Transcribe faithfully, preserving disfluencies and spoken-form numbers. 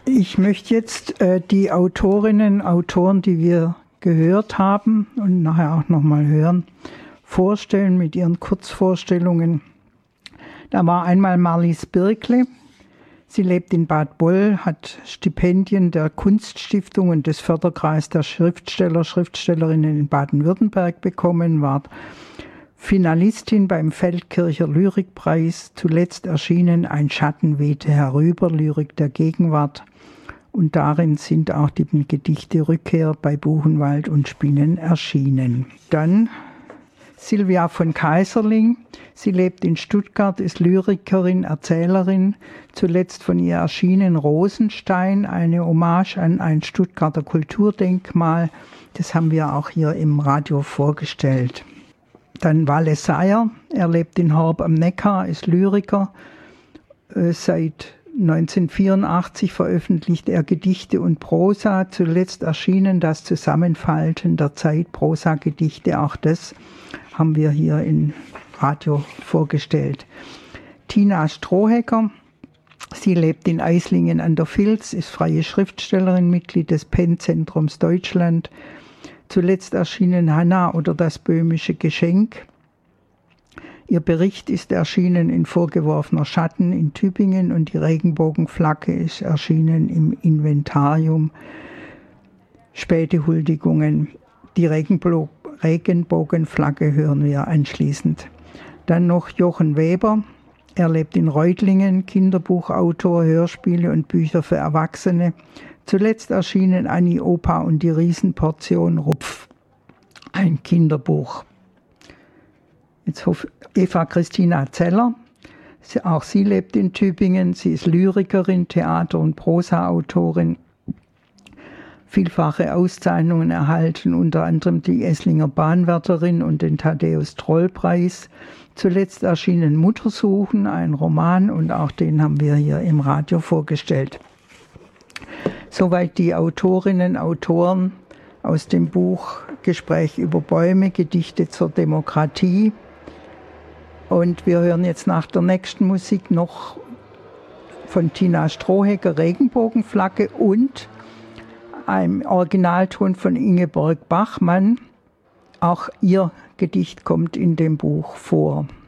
Ich möchte jetzt äh, die Autorinnen, Autoren, die wir gehört haben und nachher auch nochmal hören, vorstellen mit ihren Kurzvorstellungen. Da war einmal Marlies Birkle. Sie lebt in Bad Boll, hat Stipendien der Kunststiftung und des Förderkreises der Schriftsteller, Schriftstellerinnen in Baden-Württemberg bekommen, war Finalistin beim Feldkircher Lyrikpreis, zuletzt erschienen Ein Schatten wehte herüber, Lyrik der Gegenwart. Und darin sind auch die Gedichte Rückkehr bei Buchenwald und Spinnen erschienen. Dann Silvia von Kaiserling. Sie lebt in Stuttgart, ist Lyrikerin, Erzählerin. Zuletzt von ihr erschienen Rosenstein, eine Hommage an ein Stuttgarter Kulturdenkmal. Das haben wir auch hier im Radio vorgestellt. Dann Walle Seyer. Er lebt in Horb am Neckar, ist Lyriker. Äh, seit neunzehnhundertvierundachtzig veröffentlicht er Gedichte und Prosa, zuletzt erschienen das Zusammenfalten der Zeit, Prosa-Gedichte, auch das haben wir hier im Radio vorgestellt. Tina Strohhecker, sie lebt in Eislingen an der Vils, ist freie Schriftstellerin, Mitglied des Pen-Zentrums Deutschland, zuletzt erschienen Hanna oder das böhmische Geschenk. Ihr Bericht ist erschienen in Vorgeworfener Schatten in Tübingen und die Regenbogenflagge ist erschienen im Inventarium. Späte Huldigungen. Die Regenbo- Regenbogenflagge hören wir anschließend. Dann noch Jochen Weber. Er lebt in Reutlingen, Kinderbuchautor, Hörspiele und Bücher für Erwachsene. Zuletzt erschienen Annie Opa und die Riesenportion Rupf, ein Kinderbuch. Jetzt Eva Christina Zeller, sie, auch sie lebt in Tübingen, sie ist Lyrikerin, Theater- und Prosa-Autorin, vielfache Auszeichnungen erhalten, unter anderem die Esslinger Bahnwärterin und den Thaddäus-Troll-Preis. Zuletzt erschienen Muttersuchen, ein Roman, und auch den haben wir hier im Radio vorgestellt. Soweit die Autorinnen, Autoren aus dem Buch Gespräch über Bäume, Gedichte zur Demokratie. Und wir hören jetzt nach der nächsten Musik noch von Tina Strohhecker Regenbogenflagge und einem Originalton von Ingeborg Bachmann. Auch ihr Gedicht kommt in dem Buch vor.